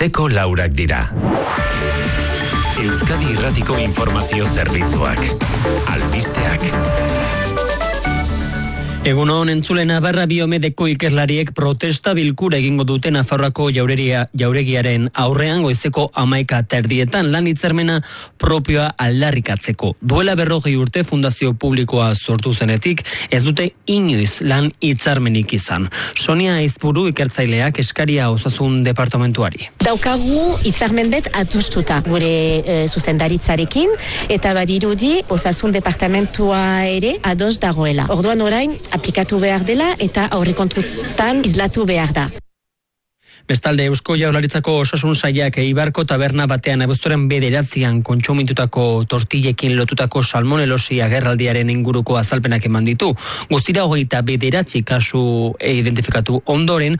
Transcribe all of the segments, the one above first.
goizeko 4 dira. Euskadi Irratiko Informazio Zerbitzuak. Albisteak. Egunon entzulena barra biomedeko ikerlariek protesta bilkura egingo dute Nafarroako jauregiaren aurrean goizeko 11:30 lan hitzarmena propioa aldarrikatzeko. Duela 40 urte fundazio publikoa sortu zenetik ez dute inoiz lan hitzarmenik izan. Sonia Aizpuru ikertzaileak eskaria osasun departamentuari. Daukagu hitzarmen bet adostuta gure zuzendaritzarekin eta badirudi osasun departamentua ere ados dagoela. Orduan orain aplikatu behar dela eta aurrekontutan islatu behar da. Bestalde, Eusko Jaurlaritzako osasun sailak Eibarko taberna batean abuztuaren 9 kontsumitutako tortillekin lotutako salmonelosi agerraldiaren inguruko azalpenak eman ditu. Guztira 29 kasu identifikatu ondoren,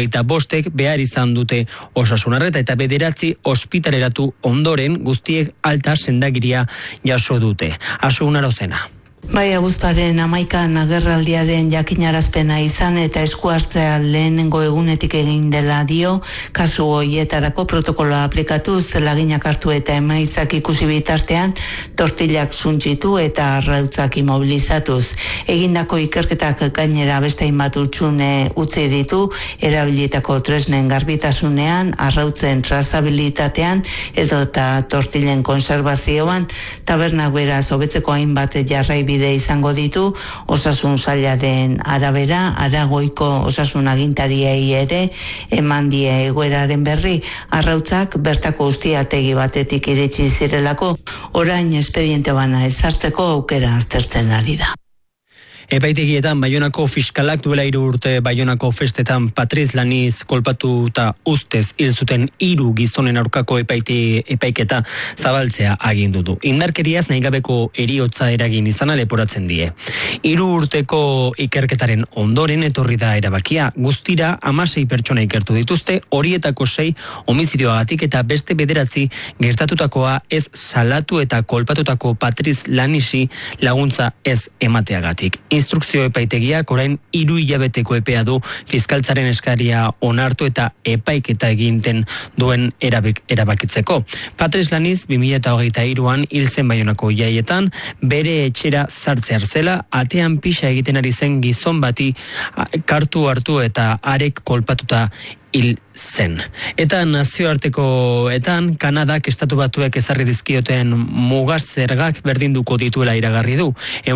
25 behar izan dute osasun arreta eta 9 ospitaleratu ondoren guztiek alta sendagiria jaso dute. Asun Arozena. Bai, abuztuaren 11 agerraldiaren jakinarazpena izan eta esku hartzea lehenengo egunetik egin dela dio, kasu horietarako protokoloa aplikatuz laginak hartu eta emaitzak ikusi bitartean tortillak suntsitu eta arrautzak imobilizatuz. Egindako ikerketak gainera beste hainbat hutsune utzi ditu, erabilitako tresnen garbitasunean, arrautzen trazabilitatean edota tortillen konserbazioan, tabernak beraz hobetzeko hainbat jarraibide izango ditu, osasun sailaren arabera, Aragoiko osasun agintariei ere eman die egoeraren berri, arrautzak bertako ustiategi batetik iritsi zirelako, orain espediente bana ezartzeko aukera aztertzen ari da. Epaitegietan Baionako fiskalak duela 3 urte Baionako festetan Patriz Laniz kolpatuta ustez hil zuten 3 gizonen aurkako epaiketa zabaltzea agindu du. Indarkeriaz nahigabeko heriotza eragin izana leporatzen die. 3 urteko ikerketaren ondoren etorri da erabakia. Guztira 16 pertsona ikertu dituzte, horietako 6 homizidioagatik eta beste 9 gertatutakoa ez salatu eta kolpatutako Patriz Lanisi laguntza ez emateagatik. Instrukzio epaitegiak orain 3 hilabeteko epea du fiskaltzaren eskaria onartu eta epaiketa eginten duen erabakitzeko. Patriz Laniz 2023an hil zen Baionako jaietan, bere etxera sartzear zela, atean pixa egiten ari zen gizon bati kartu hartu eta arek kolpatuta hil zen. Eta nazioartekoetan Kanadak Estatu Batuek ezarri dizkioten mugazergak berdinduko dituela iragarri du.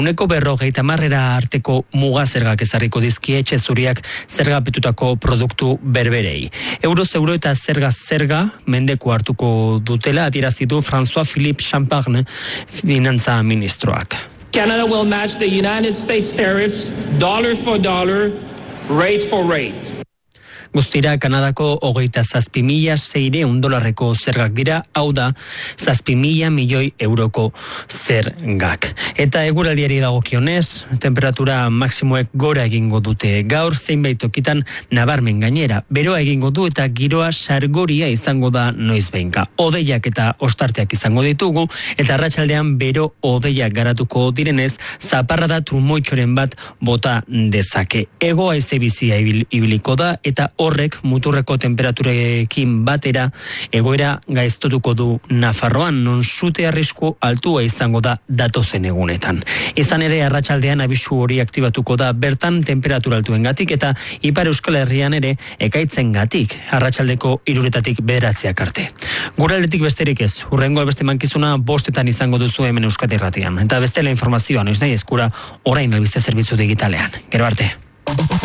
50% arteko mugazergak ezarriko dizkie etxe zuriak zergapetutako produktu berberei. Euroz euro eta zerga mendeko hartuko dutela adierazi du François-Philippe Champagne finantza ministroak. Canada will match the United States tariffs dollar for dollar, rate for rate. Guztira, Kanadako 27.600 dolarreko zergak dira, hau da, 7.000 milioi euroko zergak. Eta eguraldiari dagokionez, temperatura maksimoek gora egingo dute. Gaur zeinbait tokitan nabarmen gainera. Beroa egingo du eta giroa sargoria izango da noizbeinka. Hodeiak eta ostarteak izango ditugu, eta arratsaldean bero hodeiak garatuko direnez, zaparrada trumoitxoren bat bota dezake. Hego haize bizia ibiliko da, eta horrek muturreko temperaturekin batera egoera gaiztotuko du Nafarroan, non sute arrisku altua izango da datozen egunetan. Izan ere arratsaldean abisu hori aktibatuko da bertan temperatura altuengatik eta Ipar Euskal Herrian ere ekaitzengatik arratsaldeko 3 bederatziak arte. Guraldetik besterik ez, hurrengo beste mankizuna 5 izango duzu hemen Euskadi Irratian. Eta bestela informazioa noiz nahi eskura orain albiste zerbitzu digitalean. Gero arte.